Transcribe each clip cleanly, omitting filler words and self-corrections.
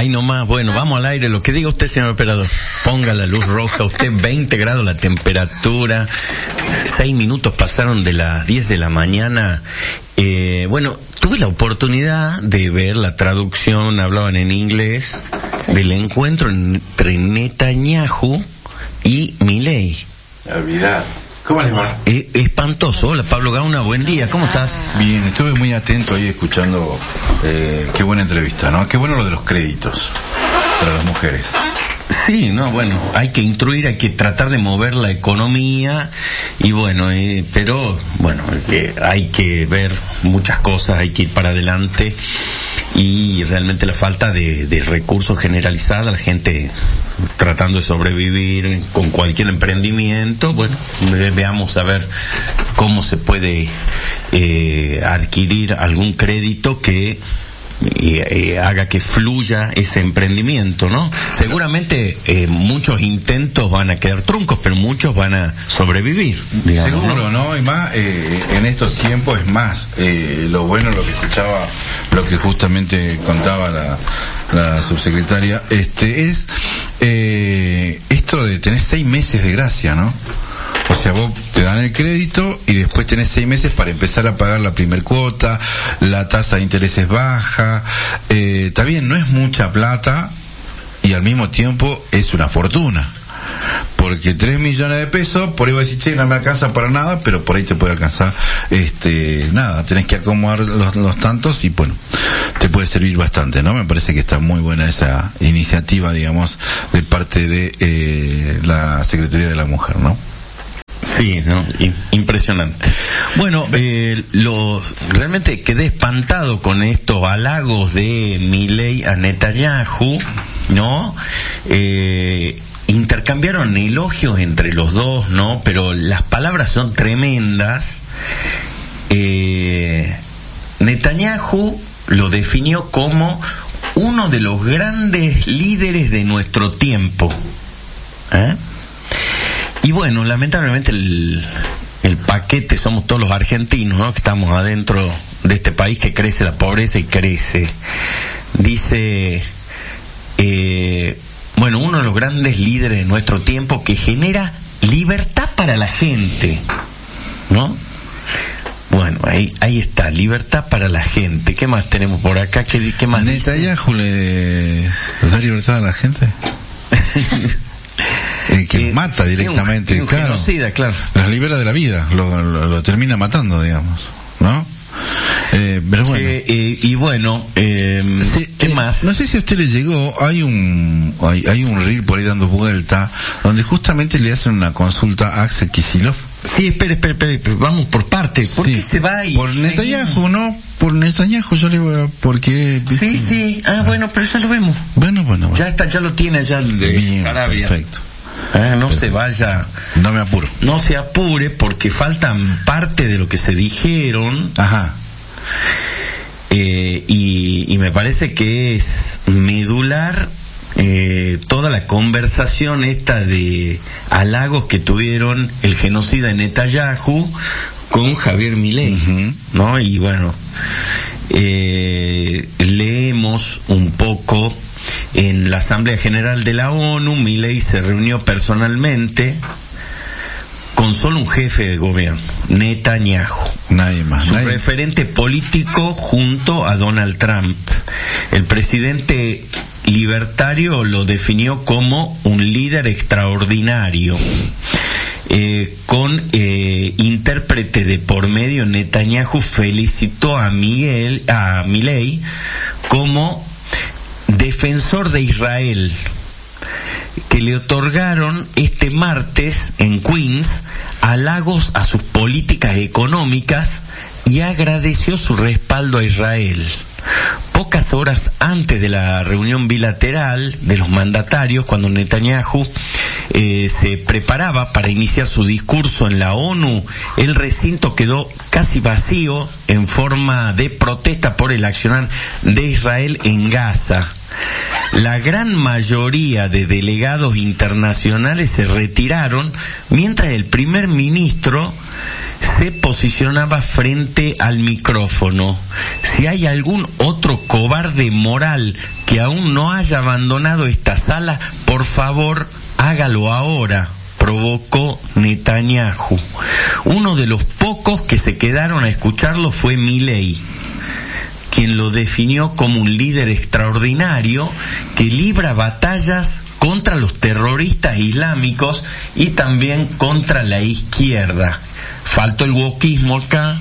Ahí nomás, bueno, vamos al aire. Lo que diga usted, señor operador. Ponga la luz roja. Usted 20 grados la temperatura. 6 minutos pasaron de las 10 de la mañana. Bueno, tuve la oportunidad de ver la traducción, hablaban en inglés, del encuentro entre Netanyahu y Milei. Olvidar. ¿Cómo les va? Espantoso. Hola, Pablo Gauna, buen día. ¿Cómo estás? Bien, estuve muy atento ahí escuchando. Qué buena entrevista, ¿no? Qué bueno lo de los créditos para las mujeres. Sí, no, bueno, hay que instruir, hay que tratar de mover la economía y bueno, pero bueno, hay que ver muchas cosas, hay que ir para adelante y realmente la falta de recursos generalizada, la gente tratando de sobrevivir con cualquier emprendimiento, bueno, veamos a ver cómo se puede adquirir algún crédito que haga que fluya ese emprendimiento, ¿no? Seguramente muchos intentos van a quedar truncos, pero muchos van a sobrevivir, digamos, seguro, ¿no? Y más en estos tiempos es más lo bueno, lo que escuchaba, lo que justamente contaba la subsecretaria, es esto de tener 6 meses de gracia, ¿no? O sea, vos te dan el crédito y después tenés 6 meses para empezar a pagar la primer cuota, la tasa de interés es baja, está bien, no es mucha plata y al mismo tiempo es una fortuna. Porque 3 millones de pesos, por ahí vas a decir, che, no me alcanza para nada, pero por ahí te puede alcanzar, nada, tenés que acomodar los tantos y bueno, te puede servir bastante, ¿no? Me parece que está muy buena esa iniciativa, digamos, de parte de la Secretaría de la Mujer, ¿no? Sí, no, impresionante. Bueno, realmente quedé espantado con estos halagos de Milei a Netanyahu, ¿no? Intercambiaron elogios entre los dos, ¿no? Pero las palabras son tremendas. Netanyahu lo definió como uno de los grandes líderes de nuestro tiempo, Y bueno, lamentablemente el paquete somos todos los argentinos, ¿no? Que estamos adentro de este país que crece la pobreza y crece. Dice, bueno, uno de los grandes líderes de nuestro tiempo que genera libertad para la gente, ¿no? Bueno, ahí está, libertad para la gente. ¿Qué más tenemos por acá? ¿Qué más dice? ¿Netanyahu le da libertad a la gente? Que mata directamente, un claro. Genocida, claro. Los libera de la vida, lo termina matando, digamos, ¿no? Pero bueno. Y bueno, ¿qué más? No sé si a usted le llegó, hay un reel por ahí dando vuelta, donde justamente le hacen una consulta a Axel Kicillof. Sí, espere, vamos por partes. ¿Por qué se va y por Netanyahu, no? Por Netanyahu yo le voy a... porque... Sí. Bueno, pero ya lo vemos. Bueno. Ya lo tiene allá el de Arabia. Perfecto. No se vaya. No me apuro. No se apure porque faltan parte de lo que se dijeron. Ajá. Y me parece que es medular toda la conversación esta de halagos que tuvieron el genocida de Netanyahu con Javier Milei, ¿no? Y bueno, leemos un poco. En la Asamblea General de la ONU, Milei se reunió personalmente con solo un jefe de gobierno, Netanyahu. Nadie más. Su referente político junto a Donald Trump. El presidente libertario lo definió como un líder extraordinario. Con intérprete de por medio, Netanyahu felicitó a Milei como defensor de Israel, que le otorgaron este martes en Queens halagos a sus políticas económicas y agradeció su respaldo a Israel. Pocas horas antes de la reunión bilateral de los mandatarios, cuando Netanyahu se preparaba para iniciar su discurso en la ONU, el recinto quedó casi vacío en forma de protesta por el accionar de Israel en Gaza. La gran mayoría de delegados internacionales se retiraron, mientras el primer ministro se posicionaba frente al micrófono. Si hay algún otro cobarde moral que aún no haya abandonado esta sala, por favor, hágalo ahora, provocó Netanyahu. Uno de los pocos que se quedaron a escucharlo fue Milei, quien lo definió como un líder extraordinario que libra batallas contra los terroristas islámicos y también contra la izquierda. Faltó el wokismo acá.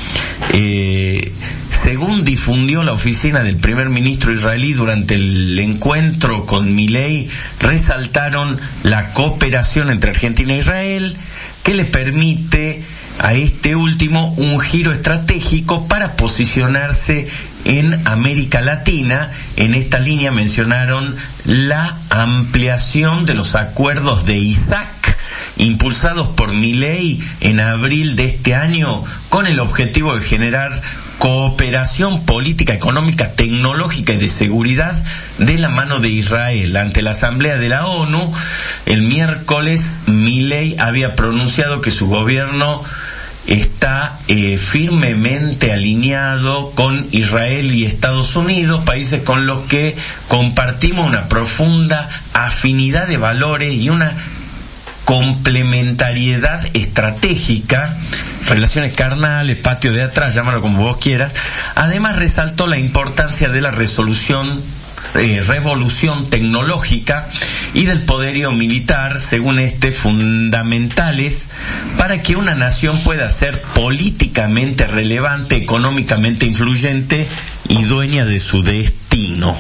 Según difundió la oficina del primer ministro israelí durante el encuentro con Milei, resaltaron la cooperación entre Argentina e Israel, que le permite a este último un giro estratégico para posicionarse en América Latina. En esta línea mencionaron la ampliación de los acuerdos de Isaac, impulsados por Milei en abril de este año, con el objetivo de generar cooperación política, económica, tecnológica y de seguridad de la mano de Israel. Ante la Asamblea de la ONU, el miércoles, Milei había pronunciado que su gobierno está firmemente alineado con Israel y Estados Unidos, países con los que compartimos una profunda afinidad de valores y una complementariedad estratégica, relaciones carnales, patio de atrás, llámalo como vos quieras. Además resaltó la importancia de la revolución tecnológica y del poderío militar, según fundamentales para que una nación pueda ser políticamente relevante, económicamente influyente y dueña de su destino.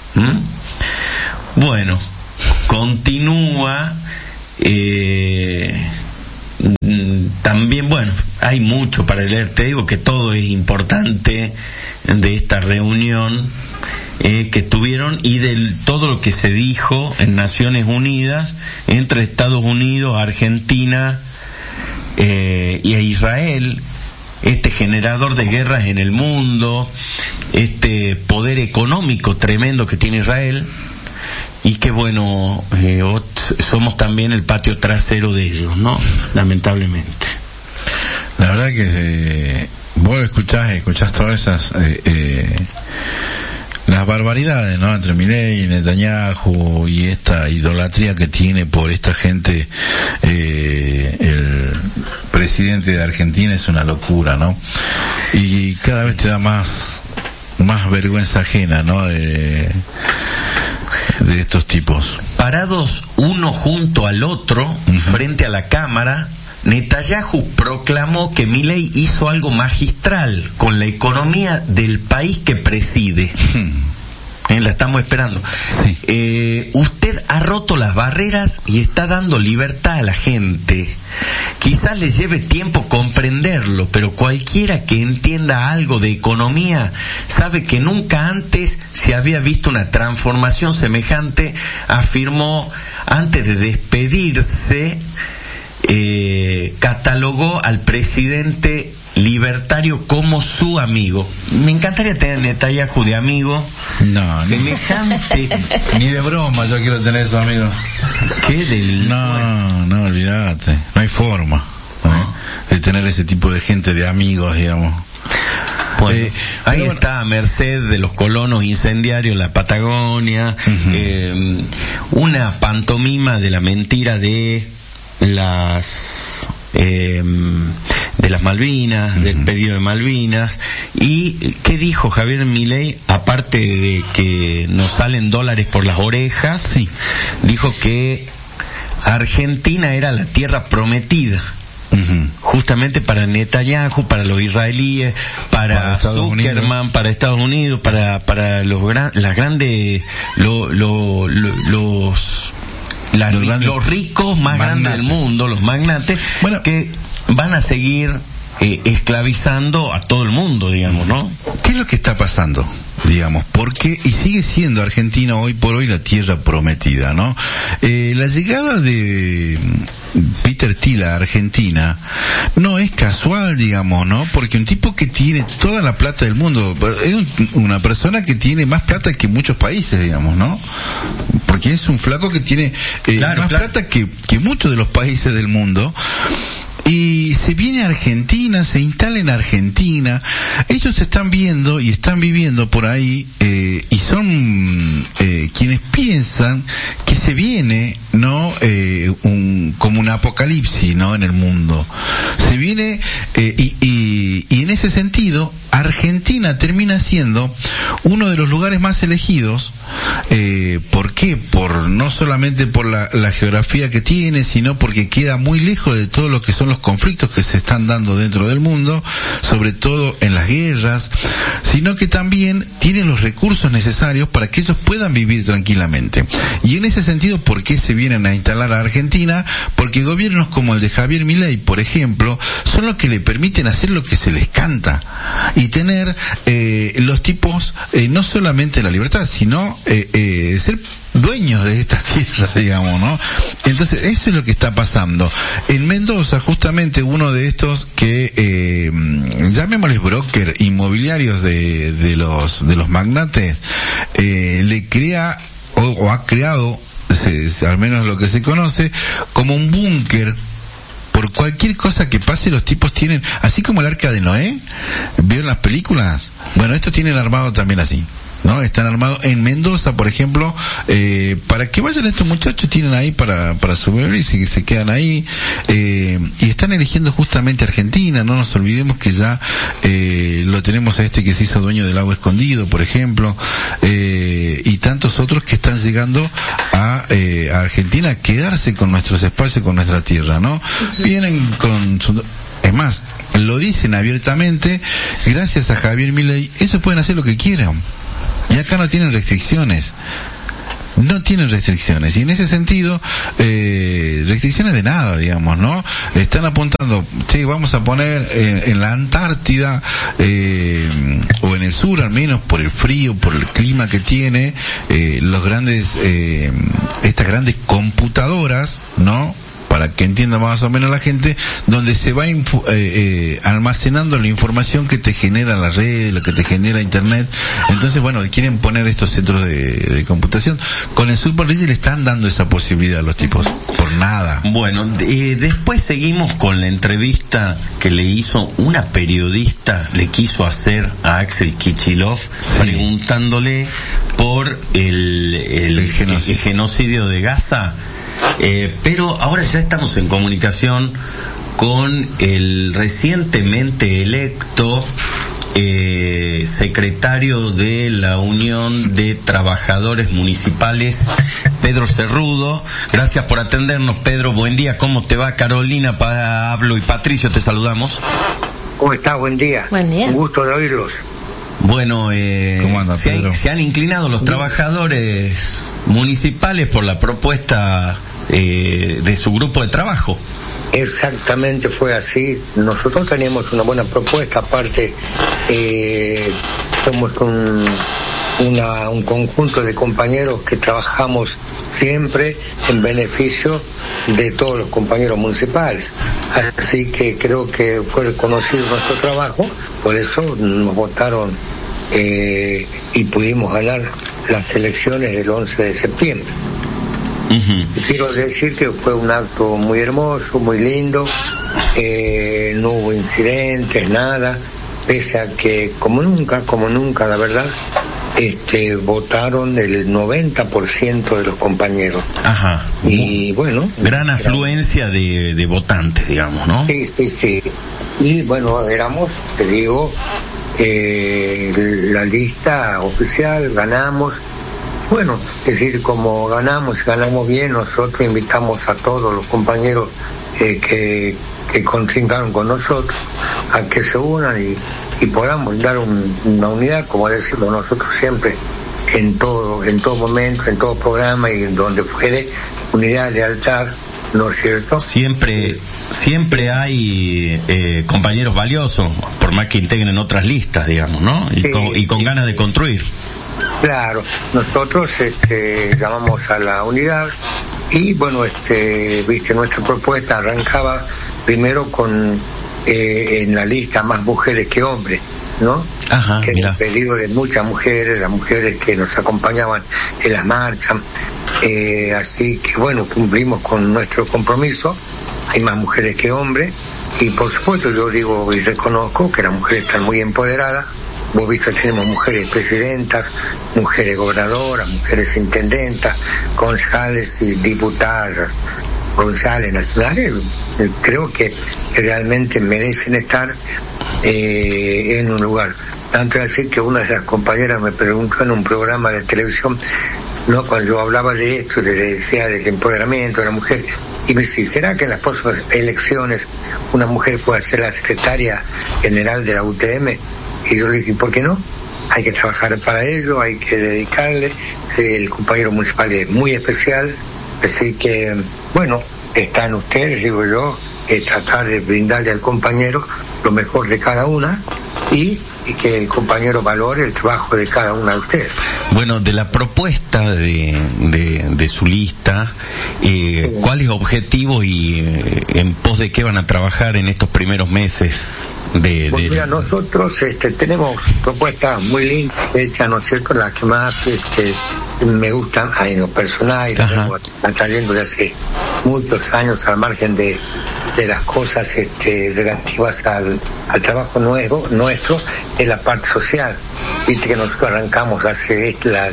Bueno, continúa. También, bueno, hay mucho para leer. Te digo que todo es importante de esta reunión que tuvieron y de todo lo que se dijo en Naciones Unidas entre Estados Unidos, Argentina y a Israel, generador de guerras en el mundo, poder económico tremendo que tiene Israel. Y que bueno, somos también el patio trasero de ellos, ¿no? Lamentablemente. La verdad que vos escuchás todas esas las barbaridades, ¿no? Entre Milei y Netanyahu y esta idolatría que tiene por esta gente, el presidente de Argentina es una locura, ¿no? Y cada vez te da más vergüenza ajena, ¿no? De estos tipos. Parados uno junto al otro, frente a la cámara, Netanyahu proclamó que Milei hizo algo magistral con la economía del país que preside. La estamos esperando. Sí. Usted ha roto las barreras y está dando libertad a la gente. Quizás le lleve tiempo comprenderlo, pero cualquiera que entienda algo de economía sabe que nunca antes se había visto una transformación semejante, afirmó antes de despedirse. Catalogó al presidente libertario como su amigo. Me encantaría tener Netanyahu de amigo. No, semejante. Ni de broma yo quiero tener su amigo. Qué delincuente. No, olvídate. No hay forma de tener ese tipo de gente de amigos, digamos. Bueno, ahí está a merced de los colonos incendiarios en la Patagonia, una pantomima de la mentira de las Malvinas, del pedido de Malvinas. ¿Y qué dijo Javier Milei? Aparte de que nos salen dólares por las orejas, sí, dijo que Argentina era la tierra prometida. Justamente para Netanyahu, para los israelíes, para Zuckerman, para Estados Unidos, para los ricos más grandes del mundo, los magnates, bueno, que van a seguir esclavizando a todo el mundo, digamos, ¿no? ¿Qué es lo que está pasando? Digamos, porque y sigue siendo Argentina hoy por hoy la tierra prometida, ¿no? La llegada de Peter Thiel a Argentina no es casual, digamos, ¿no? Porque un tipo que tiene toda la plata del mundo, es una persona que tiene más plata que muchos países, digamos, ¿no? Porque es un flaco que tiene más plata que muchos de los países del mundo. y se viene a Argentina, se instala en Argentina. Ellos están viendo y están viviendo por ahí, y son quienes piensan que se viene, ¿no? Como un apocalipsis, ¿no? En el mundo. Se viene, y en ese sentido, Argentina termina siendo uno de los lugares más elegidos. ¿Por qué? No solamente por la geografía que tiene, sino porque queda muy lejos de todo lo que son los conflictos que se están dando dentro del mundo, sobre todo en las guerras, sino que también tiene los recursos necesarios para que ellos puedan vivir tranquilamente. Y en ese sentido, ¿por qué se vienen a instalar a Argentina? Porque gobiernos como el de Javier Milei, por ejemplo, son los que le permiten hacer lo que se les canta y tener los tipos no solamente la libertad, sino ser dueños de estas tierras, digamos, ¿no? Entonces, eso es lo que está pasando. En Mendoza, justamente, uno de estos que, llamémosles broker inmobiliarios de los magnates, le crea, o ha creado, al menos lo que se conoce, como un búnker. Por cualquier cosa que pase, los tipos tienen, así como el Arca de Noé, ¿vieron las películas? Bueno, estos tienen armado también así, ¿no? Están armados en Mendoza, por ejemplo, para que vayan estos muchachos, tienen ahí para subir y se quedan ahí, y están eligiendo justamente Argentina. No nos olvidemos que ya lo tenemos a este que se hizo dueño del Lago Escondido, por ejemplo, y tantos otros que están llegando a Argentina a quedarse con nuestros espacios, con nuestra tierra, ¿no? Vienen con es más, lo dicen abiertamente, gracias a Javier Milei, ellos pueden hacer lo que quieran. Y acá no tienen restricciones. No tienen restricciones. Y en ese sentido, restricciones de nada, digamos, ¿no? Están apuntando, sí, vamos a poner en la Antártida, o en el sur al menos, por el frío, por el clima que tiene, los grandes, estas grandes computadoras, ¿no? Para que entienda más o menos la gente, donde se va almacenando la información que te genera la red, lo que te genera internet. Entonces, bueno, quieren poner estos centros de computación. Con el Super League le están dando esa posibilidad a los tipos, por nada. Bueno, después seguimos con la entrevista que le hizo una periodista, le quiso hacer a Axel Kicillof, sí, preguntándole por el genocidio de Gaza. Pero ahora ya estamos en comunicación con el recientemente electo secretario de la Unión de Trabajadores Municipales, Pedro Cerrudo. Gracias por atendernos, Pedro. Buen día. ¿Cómo te va? Carolina, Pablo y Patricio, te saludamos. ¿Cómo estás? Buen día. Buen día. Un gusto de oírlos. Bueno, ¿cómo anda, Pedro? se han inclinado los trabajadores municipales por la propuesta de su grupo de trabajo. Exactamente, fue así. Nosotros teníamos una buena propuesta. Aparte, somos un conjunto de compañeros que trabajamos siempre en beneficio de todos los compañeros municipales. Así que creo que fue conocido nuestro trabajo, por eso nos votaron y pudimos ganar las elecciones del 11 de septiembre. Quiero decir que fue un acto muy hermoso, muy lindo, no hubo incidentes, nada, pese a que como nunca, la verdad, votaron el 90% de los compañeros. Ajá. Y bueno, gran afluencia de votantes, digamos, ¿no? Sí. Y bueno, éramos, te digo, la lista oficial, ganamos. Bueno, es decir, como ganamos bien, nosotros invitamos a todos los compañeros que contrincaron con nosotros a que se unan y podamos dar una unidad, como decimos nosotros siempre, en todo momento, en todo programa y donde fuere, unidad, lealtad, ¿no es cierto? Siempre hay compañeros valiosos, por más que integren otras listas, digamos, ¿no? Y con ganas de construir. Claro, nosotros llamamos a la unidad y bueno, nuestra propuesta arrancaba primero con en la lista más mujeres que hombres, ¿no? Ajá, que era un pedido de muchas mujeres, las mujeres que nos acompañaban en las marchas, así que bueno, cumplimos con nuestro compromiso. Hay más mujeres que hombres y por supuesto yo digo y reconozco que las mujeres están muy empoderadas. Vos viste, tenemos mujeres presidentas, mujeres gobernadoras, mujeres intendentas, concejales y diputadas provinciales, nacionales. Creo que realmente merecen estar en un lugar. Tanto es así que una de las compañeras me preguntó en un programa de televisión, ¿no?, cuando yo hablaba de esto, le decía del empoderamiento de la mujer, y me decía, ¿será que en las próximas elecciones una mujer pueda ser la secretaria general de la UTM? Y yo le dije, ¿por qué no? Hay que trabajar para ello, hay que dedicarle. El compañero municipal es muy especial, así que, bueno, están ustedes, digo yo, tratar de brindarle al compañero lo mejor de cada una y que el compañero valore el trabajo de cada una de ustedes. Bueno, de la propuesta de su lista, ¿cuál es el objetivo y en pos de qué van a trabajar en estos primeros meses? Pues mira, nosotros tenemos propuestas muy lindas hechas, ¿no es cierto?, las que más me gustan en lo personal, y las vengo atrayendo de hace muchos años al margen de las cosas relativas al trabajo nuestro, es la parte social. Viste que nosotros arrancamos hace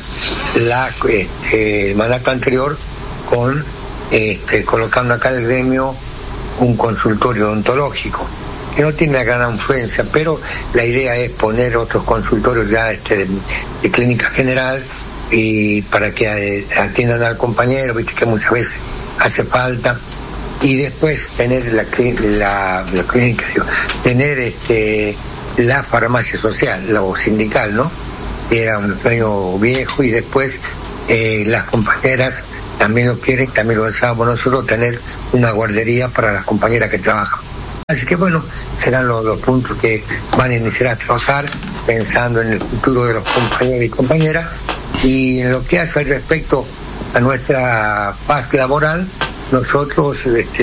el mandato anterior con colocando acá en el gremio un consultorio odontológico que no tiene una gran influencia, pero la idea es poner otros consultorios ya de clínica general y para que atiendan al compañero, viste que muchas veces hace falta, y después tener la clínica, tener la farmacia social, lo sindical, ¿no? Era un sueño viejo, y después las compañeras también lo quieren, también lo pensábamos nosotros, tener una guardería para las compañeras que trabajan. Así que bueno, serán los puntos que van a iniciar a trabajar pensando en el futuro de los compañeros y compañeras, y en lo que hace al respecto a nuestra paz laboral. Nosotros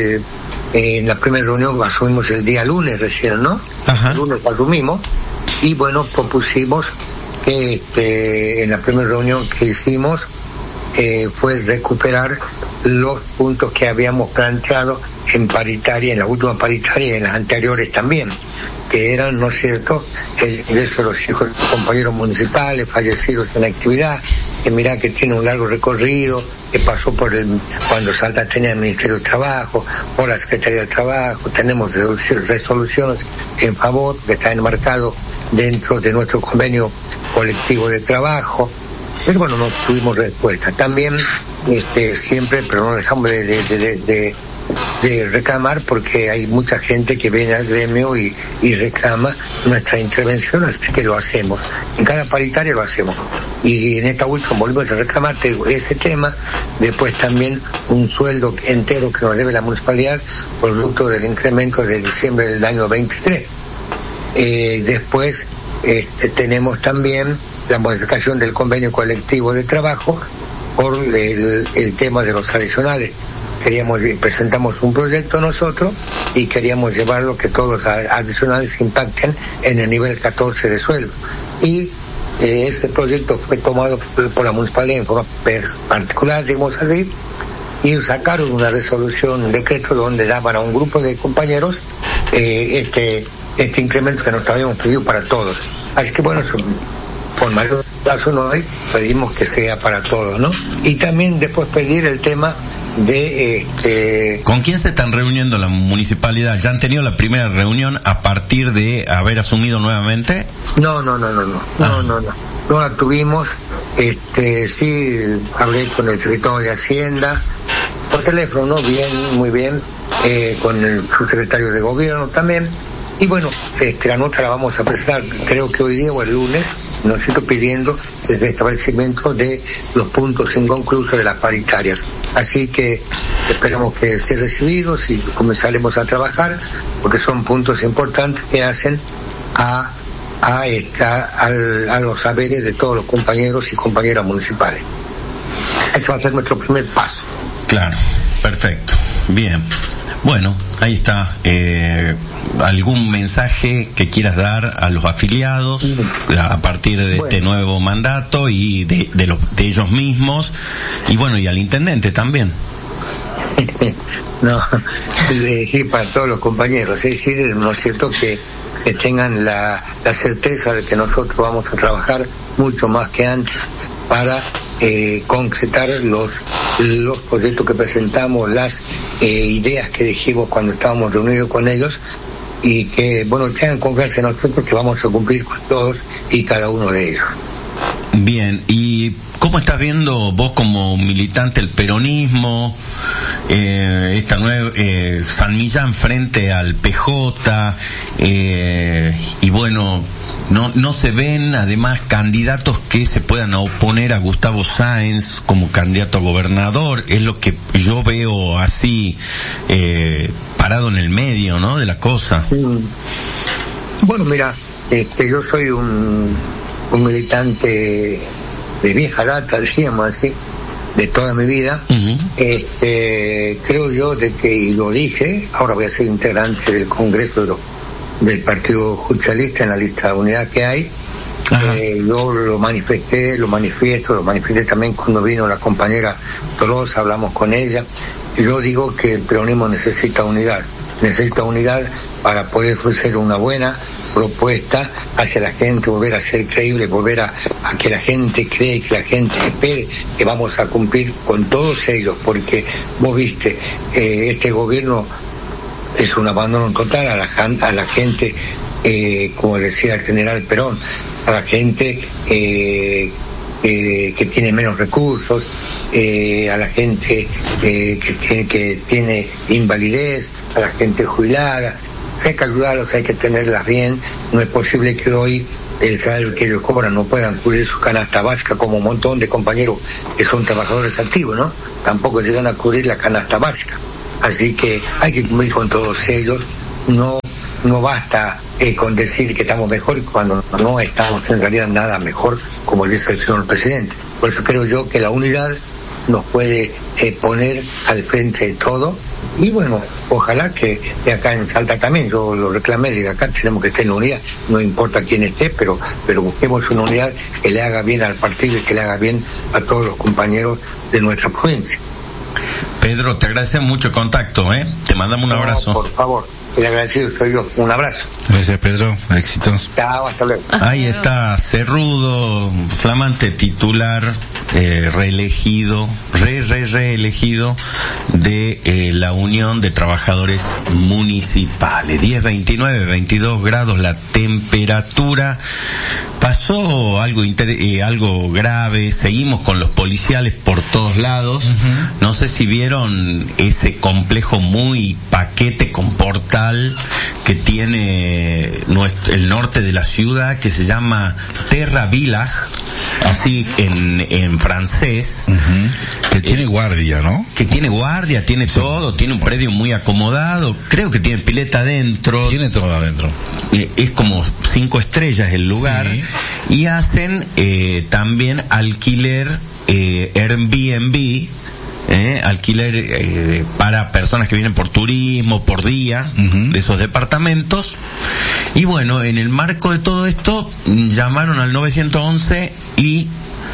en la primera reunión asumimos el día lunes recién, ¿no? El lunes asumimos, y bueno, propusimos que en la primera reunión que hicimos fue recuperar los puntos que habíamos planteado en paritaria, en la última paritaria y en las anteriores también, que eran, ¿no es cierto?, el ingreso de los hijos de los compañeros municipales fallecidos en la actividad, que mirá que tiene un largo recorrido, que pasó por cuando Salta tenía el Ministerio de Trabajo, por la Secretaría de Trabajo. Tenemos resoluciones en favor, que está enmarcado dentro de nuestro convenio colectivo de trabajo, pero bueno, no tuvimos respuesta. También siempre, pero no dejamos de reclamar, porque hay mucha gente que viene al gremio y reclama nuestra intervención, así que lo hacemos. En cada paritaria lo hacemos. Y en esta última volvemos a reclamar ese tema. Después también un sueldo entero que nos debe la municipalidad, producto del incremento de diciembre del año 23. Después tenemos también la modificación del convenio colectivo de trabajo por el tema de los adicionales. Presentamos un proyecto nosotros y queríamos llevarlo que todos los adicionales impacten en el nivel 14 de sueldo. Y ese proyecto fue tomado por la municipalidad en forma particular, digamos así, y sacaron una resolución, un decreto donde daban a un grupo de compañeros este incremento que nos habíamos pedido para todos. Así que bueno, con mayor plazo no hay, pedimos que sea para todos, ¿no? Y también después pedir el tema de ¿Con quién se están reuniendo la municipalidad? ¿Ya han tenido la primera reunión a partir de haber asumido nuevamente? No la tuvimos. Sí, hablé con el secretario de Hacienda por teléfono, ¿no? Bien, muy bien, con el subsecretario de Gobierno también. Y bueno, la nota la vamos a presentar, creo que hoy día o el lunes, nos estoy pidiendo el establecimiento de los puntos inconclusos de las paritarias. Así que esperamos que sean recibidos y comenzaremos a trabajar, porque son puntos importantes que hacen a los saberes de todos los compañeros y compañeras municipales. Este va a ser nuestro primer paso. Claro, perfecto. Bien. Bueno, ahí está. ¿Algún mensaje que quieras dar a los afiliados a partir de este nuevo mandato y de ellos mismos? Y bueno, y al intendente también. No, sí, para todos los compañeros. Es decir, ¿no es cierto?, que tengan la certeza de que nosotros vamos a trabajar mucho más que antes para concretar los proyectos que presentamos, las ideas que dijimos cuando estábamos reunidos con ellos, y que, bueno, tengan confianza en nosotros que vamos a cumplir con todos y cada uno de ellos. Bien, ¿y cómo estás viendo vos como militante el peronismo, esta nueva San Millán frente al PJ, y bueno, no se ven además candidatos que se puedan oponer a Gustavo Sáenz como candidato a gobernador? Es lo que yo veo así, parado en el medio, ¿no?, de la cosa. Bueno, mira, yo soy un militante de vieja data, decíamos así, de toda mi vida. Uh-huh. Creo yo de que, y lo dije, ahora voy a ser integrante del Congreso del Partido Justicialista en la lista de unidad que hay. Yo lo manifesté también cuando vino la compañera Tolosa, hablamos con ella, y yo digo que el peronismo necesita unidad para poder ofrecer una buena propuesta hacia la gente, volver a ser creíble, volver a que la gente cree, que la gente espere que vamos a cumplir con todos ellos, porque vos viste, este gobierno es un abandono total a la gente, como decía el general Perón, a la gente que tiene menos recursos, a la gente que tiene invalidez, a la gente jubilada. Hay que ayudarlos, hay que tenerlas bien. No es posible que hoy el salario que ellos cobran no puedan cubrir su canasta básica, como un montón de compañeros que son trabajadores activos, ¿no? Tampoco llegan a cubrir la canasta básica. Así que hay que cumplir con todos ellos. No basta con decir que estamos mejor cuando no estamos en realidad nada mejor, como dice el señor presidente. Por eso creo yo que la unidad nos puede poner al frente de todo. Y bueno, ojalá que acá en Salta también, yo lo reclamé, de acá tenemos que estar en unidad, no importa quién esté, pero busquemos una unidad que le haga bien al partido y que le haga bien a todos los compañeros de nuestra provincia. Pedro, te agradecemos mucho el contacto, te mandamos un abrazo. Por favor, el agradecido soy yo, un abrazo. Gracias, Pedro, éxitos. Chao, hasta luego. Ahí está Cerrudo, flamante titular, reelegido de la Unión de Trabajadores Municipales. 10:29, 22 grados la temperatura. Pasó algo grave, seguimos con los policiales por todos lados. Uh-huh. No sé si vieron ese complejo muy paquete con portal que tiene el norte de la ciudad, que se llama Terra Village, así en francés. Uh-huh. Que tiene guardia, ¿no? Que tiene guardia, tiene todo, tiene un predio muy acomodado, creo que tiene pileta adentro. Tiene todo adentro. Es como 5 estrellas el lugar. Sí. Y hacen también alquiler Airbnb, alquiler para personas que vienen por turismo, por día, uh-huh, de esos departamentos. Y bueno, en el marco de todo esto, llamaron al 911 y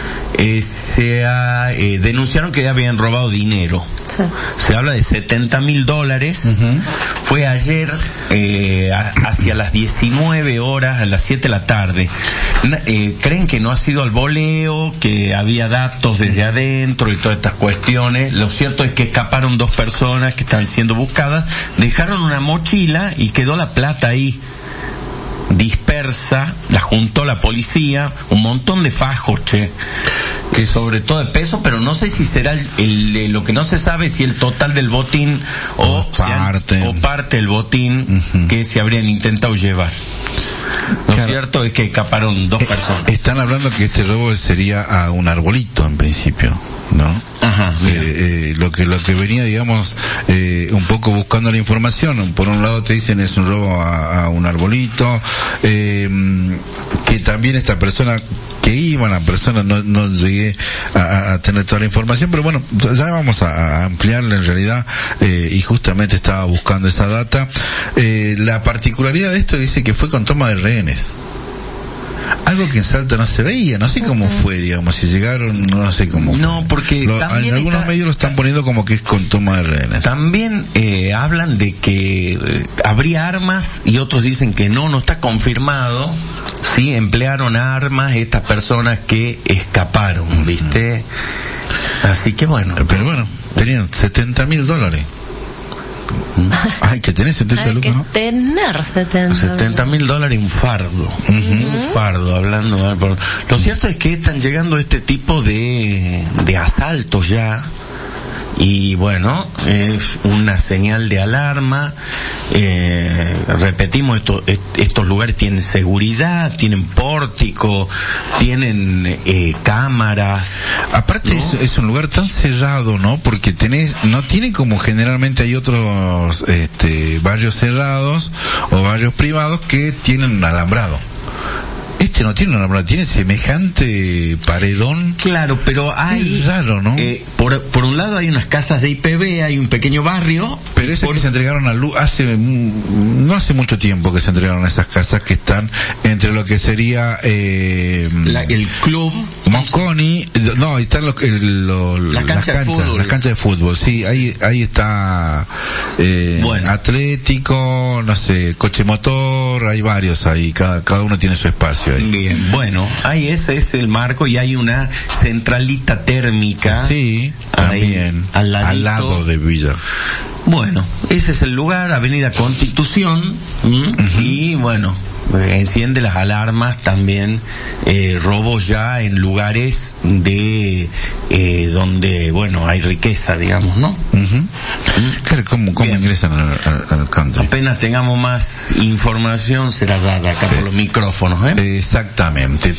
denunciaron que habían robado dinero. Sí. Se habla de $70,000. Uh-huh. Fue ayer hacia las 19 horas, a las 7 de la tarde. Creen que no ha sido al voleo, que había datos desde adentro y todas estas cuestiones. Lo cierto es que escaparon 2 personas que están siendo buscadas, dejaron una mochila y quedó la plata ahí dispersa, la juntó la policía, un montón de fajos, que sobre todo de peso, pero no sé si será lo que no se sabe, si el total del botín o parte del botín, uh-huh, que se habrían intentado llevar. Lo cierto es que escaparon 2 personas. Están hablando que este robo sería a un arbolito en principio, ¿no? Ajá. Lo que venía, digamos, un poco buscando la información. Por un lado te dicen es un robo a un arbolito, que también esta persona que iba, la persona no llegué a tener toda la información, pero bueno, ya vamos a ampliarla en realidad, y justamente estaba buscando esa data. La particularidad de esto dice que fue con toma de rehenes. Algo que en Salta no se veía, no sé cómo fue, digamos, si llegaron, no sé cómo fue. No, porque en algunos medios lo están poniendo como que es con toma de rehenes. También hablan de que habría armas y otros dicen que no está confirmado. Sí, emplearon armas estas personas que escaparon, ¿viste? Así que bueno. Pero bueno, tenían $70,000. Hay que tener 70 lucas, ¿no? Hay que tener $70,000 un fardo. Un fardo, hablando. Lo cierto es que están llegando este tipo de asaltos ya. Y bueno, es una señal de alarma. Repetimos, estos lugares tienen seguridad, tienen pórtico, tienen cámaras. Aparte, ¿no? Es un lugar tan cerrado, ¿no? Porque no tiene como generalmente hay otros barrios cerrados o barrios privados que tienen alambrado. Este no tiene una alambrado, tiene semejante paredón. Claro, pero hay... Es raro, ¿no? Por un lado hay unas casas de IPB, hay un pequeño barrio. Pero esas que se entregaron a luz no hace mucho tiempo que se entregaron esas casas que están entre lo que sería el club Mosconi, no, ahí están las canchas de fútbol, sí, ahí está bueno. Atlético, no sé, Coche Motor, hay varios ahí, cada uno tiene su espacio ahí. Bien, bueno, ahí ese es el marco y hay una centralita térmica. Sí, también, al lado de Villa. Bueno, ese es el lugar, Avenida Constitución, y bueno, enciende las alarmas también, robos ya en lugares de donde, bueno, hay riqueza, digamos, ¿no? Claro, ¿cómo ingresan al country? Apenas tengamos más información será dada acá por los micrófonos, Exactamente.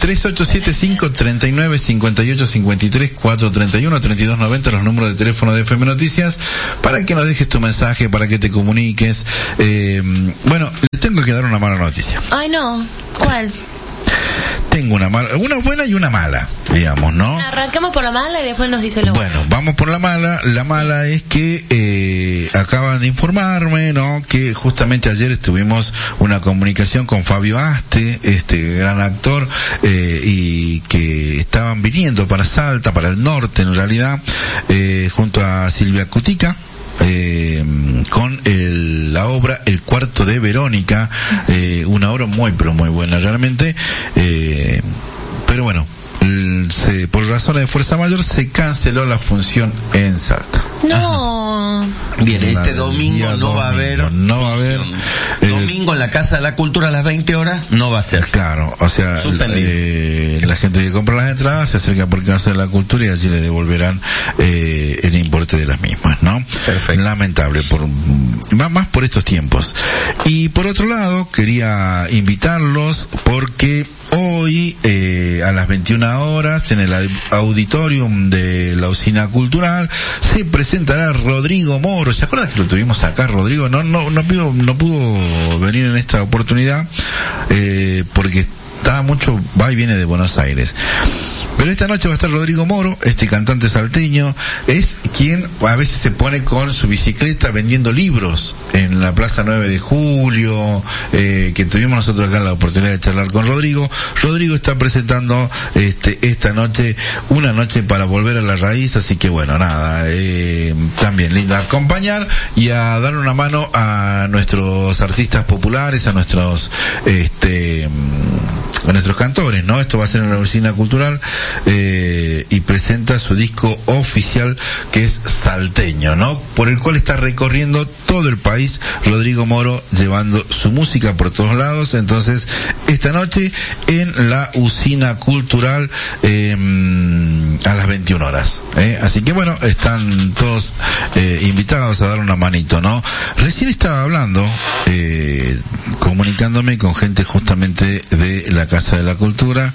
3875-395853, 431-3290, los números de teléfono de FM Noticias, para que nos dejes tu mensaje, para que te comuniques. Bueno, les tengo que dar una mala noticia. Ay, no. ¿Cuál? Tengo una buena y una mala, digamos, ¿no? Arrancamos por la mala y después nos dice lo bueno. Bueno, vamos por la mala. La mala es que acaban de informarme, ¿no? Que justamente ayer tuvimos una comunicación con Fabio Aste, este gran actor, y que estaban viniendo para Salta, para el norte en realidad, junto a Silvia Cutica. Con la obra El Cuarto de Verónica, una obra muy pero muy buena realmente, pero bueno, por razones de fuerza mayor se canceló la función en Salta. No. Bien, este domingo no va a haber. Domingo en la Casa de la Cultura a las 20 horas no va a ser. Claro, o sea, la gente que compra las entradas se acerca por Casa de la Cultura y allí le devolverán el importe de las mismas, ¿no? Perfecto. Lamentable, más por estos tiempos. Y por otro lado, quería invitarlos porque hoy, a las 21 horas, en el auditorium de la Usina Cultural, se presentará Rodrigo Moro. ¿Se acuerdan que lo tuvimos acá, Rodrigo? No pudo venir en esta oportunidad, porque va y viene de Buenos Aires. Pero esta noche va a estar Rodrigo Moro, este cantante salteño, es quien a veces se pone con su bicicleta vendiendo libros en la Plaza 9 de Julio, que tuvimos nosotros acá la oportunidad de charlar con Rodrigo. Rodrigo está presentando esta noche, una noche para volver a la raíz, así que bueno, nada, también lindo acompañar y a dar una mano a nuestros artistas populares, a nuestros cantores, ¿no? Esto va a ser en la Usina Cultural, y presenta su disco oficial que es Salteño, ¿no? Por el cual está recorriendo todo el país Rodrigo Moro, llevando su música por todos lados. Entonces, esta noche en la Usina Cultural, a las 21 horas, así que bueno, están todos invitados a dar una manito, ¿no? Recién estaba hablando, comunicándome con gente justamente de la Casa de la Cultura,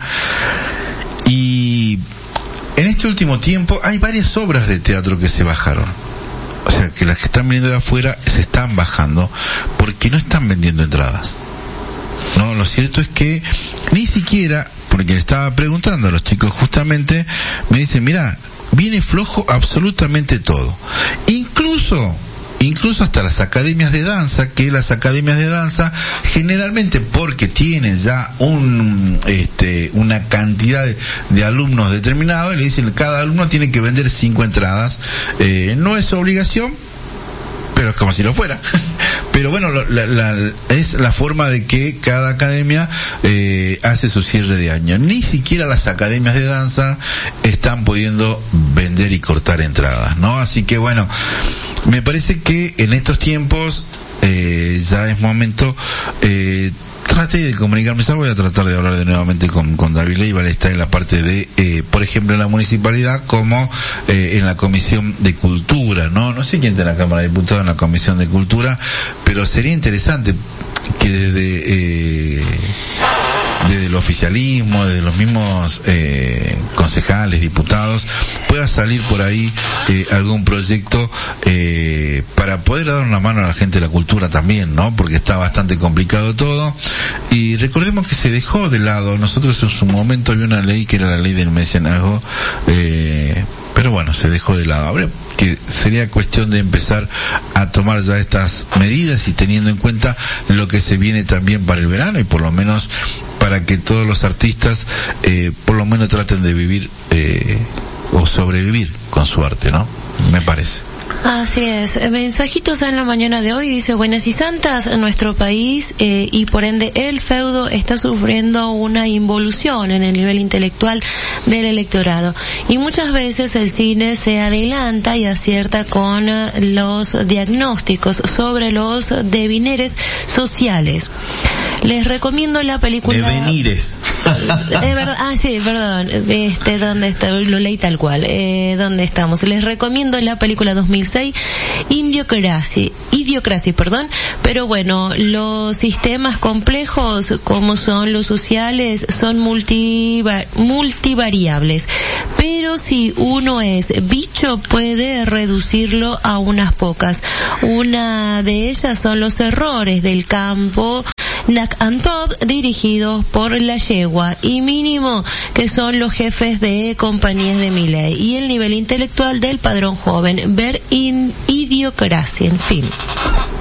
y en este último tiempo hay varias obras de teatro que se bajaron. O sea, que las que están viniendo de afuera se están bajando porque no están vendiendo entradas. No, lo cierto es que ni siquiera, porque le estaba preguntando a los chicos justamente, me dicen, mira, viene flojo absolutamente todo. Incluso incluso hasta las academias de danza, que las academias de danza generalmente, porque tienen ya una cantidad de alumnos determinados, le dicen cada alumno tiene que vender 5 entradas. No es obligación, pero es como si lo fuera. Pero bueno, es la forma de que cada academia hace su cierre de año. Ni siquiera las academias de danza están pudiendo vender y cortar entradas, ¿no? Así que bueno, me parece que en estos tiempos ya es momento. Traté de comunicarme, voy a tratar de hablar nuevamente con David Leiva. Está en la parte de, por ejemplo, en la municipalidad, como en la Comisión de Cultura, ¿no? No sé quién está en la Cámara de Diputados en la Comisión de Cultura, pero sería interesante que desde el oficialismo, desde los mismos concejales, diputados, pueda salir por ahí algún proyecto para poder dar una mano a la gente de la cultura también, ¿no? Porque está bastante complicado todo. Y recordemos que se dejó de lado, nosotros en su momento había una ley que era la ley del mecenazgo, pero bueno, se dejó de lado. Ahora que sería cuestión de empezar a tomar ya estas medidas y teniendo en cuenta lo que se viene también para el verano, y por lo menos para que todos los artistas por lo menos traten de vivir o sobrevivir con su arte, ¿no? Me parece. Así es. Mensajitos en la mañana de hoy, dice: buenas y santas, nuestro país y por ende el feudo está sufriendo una involución en el nivel intelectual del electorado, y muchas veces el cine se adelanta y acierta con los diagnósticos sobre los devenires sociales. Les recomiendo la película... Devenires. Es verdad, sí, perdón, ¿dónde está? Lo leí tal cual. ¿Dónde estamos? Les recomiendo la película 2006, Idiocracia, pero bueno, los sistemas complejos como son los sociales son multivariables, pero si uno es bicho puede reducirlo a unas pocas. Una de ellas son los errores del campo Knack and Pop, dirigidos por La Yegua, y Mínimo, que son los jefes de compañías de Milei, y el nivel intelectual del Padrón Joven, ver Idiocracia, en fin.